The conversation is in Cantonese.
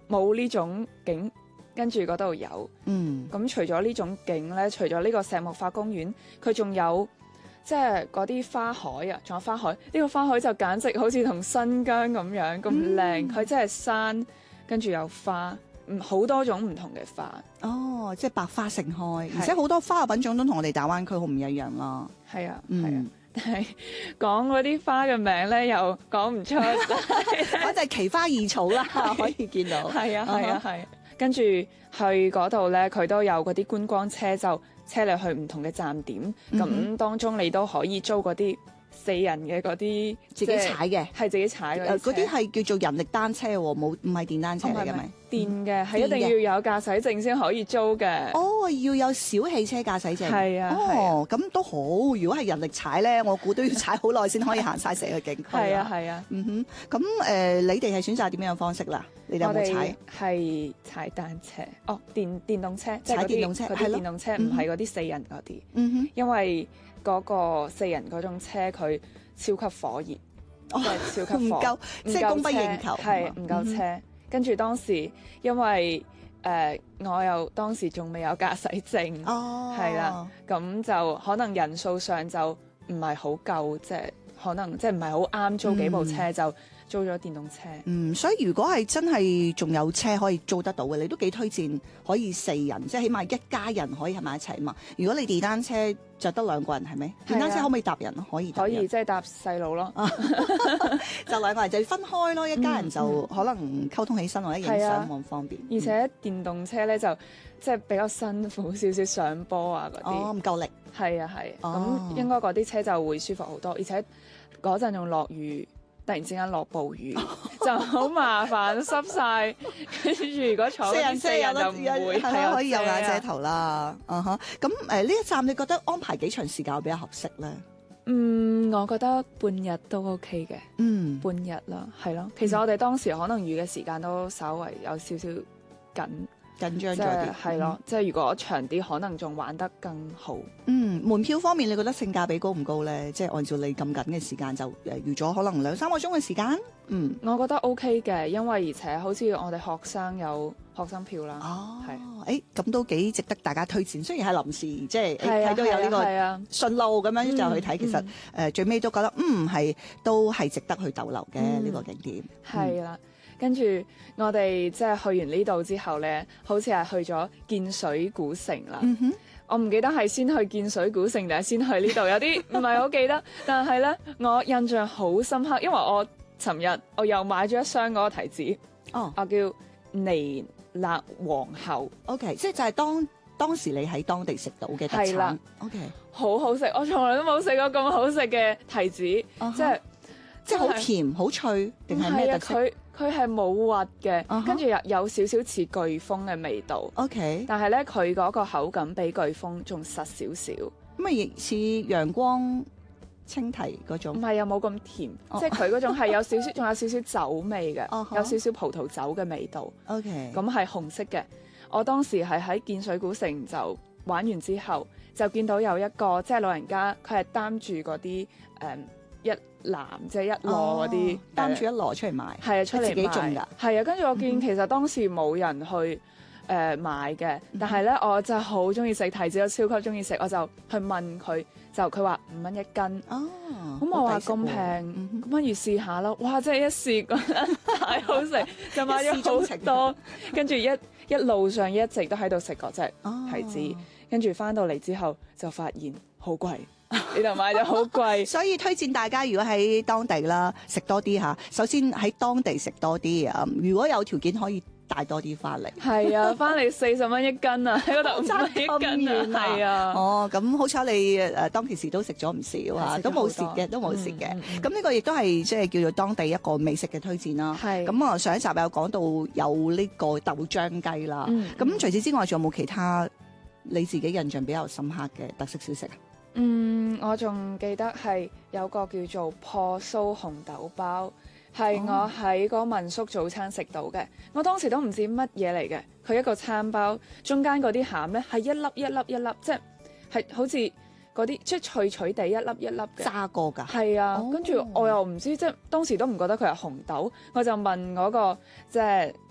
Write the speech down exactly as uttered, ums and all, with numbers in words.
冇呢種景，跟住嗰度有。 嗯， 咁除咗呢種景咧，除咗呢個石木化公園，佢仲有即係嗰啲花海啊，仲有花海。呢、這個花海就簡直好似同新疆咁樣咁靚，佢真係山跟住有花，嗯，好多種唔同嘅花。 哦，即係百花盛開，而且好多花嘅品種都同我哋大灣區好唔一樣啦。 係啊，係、 嗯、 啊。但係講嗰啲花嘅名咧，又講唔出。 嗰就係奇花異草啦，可以見到。 係啊，係啊，係、啊。跟住去嗰度咧，佢都有嗰啲觀光車，就車你去唔同嘅站點。咁、嗯、當中你都可以租嗰啲四人嘅嗰啲自己踩嘅， 係自己踩嘅。 嗰啲係叫做人力單車喎，冇唔係電單車嚟嘅咪？ 電嘅係一定要有駕駛證先可以租嘅。 哦，要有小汽車駕駛證。 係啊。 哦，咁、啊、都好。如果係人力踩咧，我估都要踩好耐先可以行晒成個景區。 係啊，係啊。 嗯哼，咁誒、呃，你哋係選擇點樣嘅方式啦？你哋有冇踩？ 係踩單車。哦，電電動車， 踩電動車， 嗰啲電動車唔係嗰啲四人嗰啲。 嗯哼， 因為嗰個四人嗰種車佢超級火熱， 哦、 即係超級火， 唔夠，即係供不應求， 係唔夠車。嗯、跟住當時因為誒、呃、我又當時仲未有駕駛證， 哦， 係啦，咁就可能人數上就唔係好夠，即係可能即係唔係好啱租幾部車、嗯、就租咗電動車。 嗯，所以如果係真係仲有車可以租得到嘅，你都幾推薦可以四人，即係起碼一家人可以喺埋一齊嘛。如果你電單車就得兩個人係咪？電單車可唔可以搭人？可以搭人， 可以即係搭細路咯。 就兩個人就分開咯，一家人就可能溝通起身或者影相冇咁方便。 而且電動車咧就即係比較辛苦少少上坡啊嗰啲。 哦，唔夠力。係啊係，咁、哦、應該嗰啲車就會舒服好多，而且嗰陣仲落雨。突然之間落暴雨就好麻煩，濕晒。跟住如果坐四人四人就唔會係可以有瓦遮頭啦。啊哈！咁誒呢一站你覺得安排幾長時間比較合適咧？ 嗯，我覺得半日都 OK 嘅。 嗯， 半日啦，係咯。其實我哋當時可能預嘅時間都稍為有少少緊。 緊張咗啲， 係咯，即係如果長啲，可能仲玩得更好。 嗯，門票方面，你覺得性價比高唔高咧？即係按照你咁緊嘅時間，就誒預咗可能兩三個鐘嘅時間。嗯， 我覺得 OK 嘅，因為而且好似我哋學生有學生票啦。 哦， 係， 誒咁都幾值得大家推薦。雖然係臨時，即係睇到有呢個順路咁樣就去睇，其實誒最尾都覺得嗯係都係值得去逗留嘅呢個景點。 係啦。跟住我哋即係去完呢度之後咧，好似係去咗建水古城啦。 嗯哼， 我唔記得係先去建水古城定係先去呢度，有啲唔係好記得。但係咧，我印象好深刻，因為我尋日我又買咗一箱嗰個提子。 哦， 我叫尼勒皇后。 OK， 即係就係當當時你喺當地食到嘅特產。係啦 OK， 好好食，我從來都冇食過咁好食嘅提子，uh-huh. 即係即係好甜好脆定係咩特色？ 佢係冇核嘅，uh-huh. 跟住有有少少似颶風嘅味道。 OK， 但係咧佢嗰個口感比颶風仲實少少。 咁啊，亦似陽光青提嗰種。 唔係，又冇咁甜，oh. 即係佢嗰種係有少少，仲有少少酒味嘅，uh-huh. 有少少葡萄酒嘅味道。 OK， 咁係紅色嘅。我當時係喺建水古城就玩完之後，就見到有一個即係老人家，佢係擔住嗰啲誒一籃即係一籮嗰啲， 擔住一籮出嚟賣， 係啊，出嚟自己種㗎， 係啊。跟住我見其實當時冇人去誒、呃、買嘅，但係咧我就好中意食提子，我超級中意食，我就去問佢，就佢話五蚊一斤。 哦， 咁我話咁平，咁不如試下咯。哇！真係一試覺得太好食，就買咗好多，跟住一一路上一直都喺度食嗰隻提子，跟住翻到嚟之後就發現好貴。呢度買咗好貴， 所以推薦大家如果喺當地啦食多啲嚇，首先喺當地食多啲啊！如果有條件可以帶多啲翻嚟。係啊，翻嚟四十蚊一斤啊，喺嗰度五蚊一斤啊，係啊。哦， 咁好彩你誒當其時都食咗唔少啊，都冇蝕嘅，都冇蝕嘅。咁、嗯、呢、嗯、個亦都係即係叫做當地一個美食嘅推薦啦。係。咁啊，上一集有講到有呢個豆漿雞啦。咁、嗯、除此之外，仲有冇其他你自己印象比較深刻嘅特色小食啊？ 嗯，我仲記得係有個叫做破酥紅豆包，係我喺個民宿早餐食到嘅。我當時都唔知乜嘢嚟嘅，佢一個餐包中間嗰啲餡咧係一粒一粒一粒，即係係好似嗰啲即係脆脆地一粒一粒嘅炸過㗎。 係啊，跟住我又唔知，即係當時都唔覺得佢係紅豆，我就問嗰個即係